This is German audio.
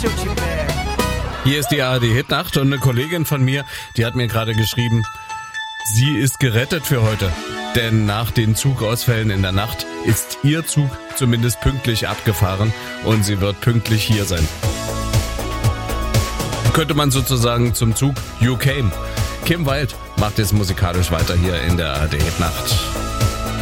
Hier ist die ARD-Hitnacht und eine Kollegin von mir, die hat mir gerade geschrieben, sie ist gerettet für heute. Denn nach den Zugausfällen in der Nacht ist ihr Zug zumindest pünktlich abgefahren und sie wird pünktlich hier sein. Könnte man sozusagen zum Zug You Came. Kim Wilde macht jetzt musikalisch weiter hier in der ARD-Hitnacht.